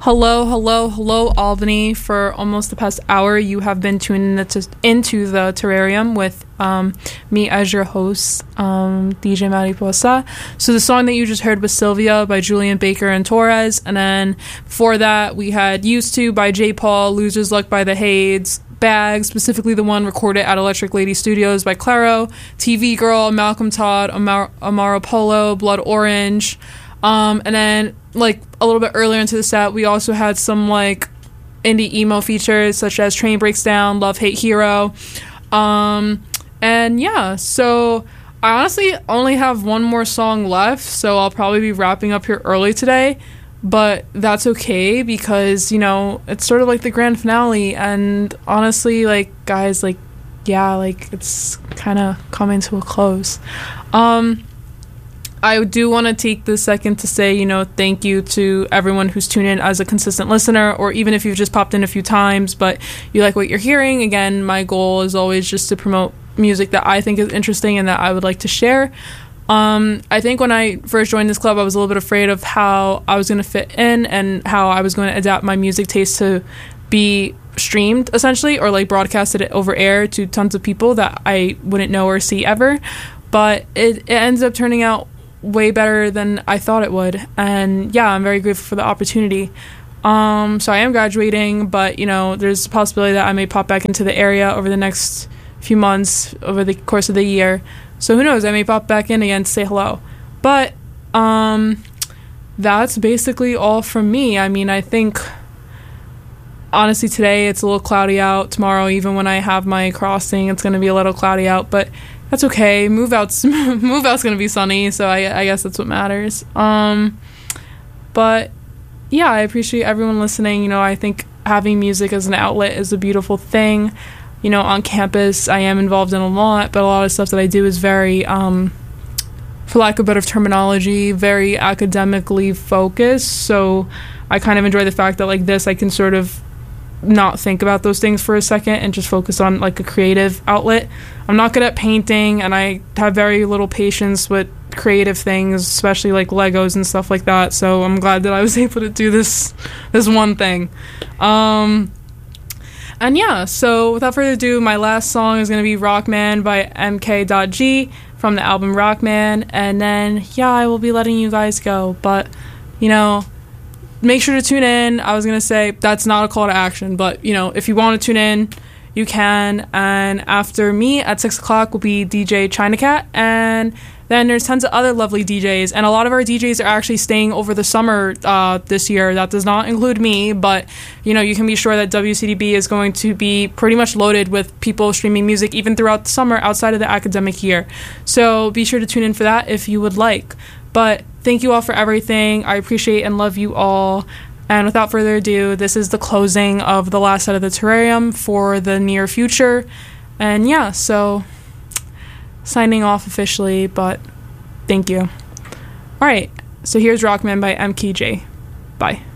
Hello, hello, hello, Albany. For almost the past hour, you have been tuning into the Terrarium with me as your host, DJ Mariposa. So the song that you just heard was Sylvia by Julian Baker and Torres. And then before that, we had Used To by J. Paul, Loser's Luck by The Hades, Bag, specifically the one recorded at Electric Lady Studios by Claro, TV Girl, Malcolm Todd, Amaro Polo, Blood Orange. And then, like, a little bit earlier into the set, we also had some, like, indie emo features, such as Train Breaks Down, Love, Hate, Hero. And, yeah, so I honestly only have one more song left, so I'll probably be wrapping up here early today. But that's okay, because, you know, it's sort of like the grand finale, and honestly, like, guys, like, yeah, like, it's kind of coming to a close. I do want to take this second to say, you know, thank you to everyone who's tuned in as a consistent listener, or even if you've just popped in a few times, but you like what you're hearing. Again, my goal is always just to promote music that I think is interesting and that I would like to share. I think when I first joined this club, I was a little bit afraid of how I was going to fit in and how I was going to adapt my music taste to be streamed, essentially, or like broadcasted over air to tons of people that I wouldn't know or see ever. But it ends up turning out way better than I thought it would, and yeah, I'm very grateful for the opportunity. So I am graduating, but you know, there's a possibility that I may pop back into the area over the next few months, over the course of the year. So who knows, I may pop back in again to say hello. But that's basically all from me. I mean, I think honestly today it's a little cloudy out. Tomorrow, even when I have my crossing, it's going to be a little cloudy out, but that's okay. Move out's gonna be sunny, so I guess that's what matters. But yeah, I appreciate everyone listening. You know, I think having music as an outlet is a beautiful thing. You know, on campus, I am involved in a lot, but a lot of stuff that I do is very, for lack of better terminology, very academically focused. So I kind of enjoy the fact that like this, I can sort of not think about those things for a second and just focus on like a creative outlet. I'm not good at painting, and I have very little patience with creative things, especially like Legos and stuff like that. So I'm glad that I was able to do this one thing. And yeah, so without further ado, my last song is going to be Rockman by MK.G from the album Rockman. And then yeah, I will be letting you guys go, but you know, make sure to tune in. I was going to say that's not a call to action, but, you know, if you want to tune in, you can. And after me at 6 o'clock will be DJ China Cat. And then there's tons of other lovely DJs. And a lot of our DJs are actually staying over the summer this year. That does not include me, but, you know, you can be sure that WCDB is going to be pretty much loaded with people streaming music even throughout the summer outside of the academic year. So be sure to tune in for that if you would like. But thank you all for everything. I appreciate and love you all. And without further ado, this is the closing of the last set of the Terrarium for the near future. And yeah, so signing off officially, but thank you. All right, so here's Rockman by MKJ. Bye.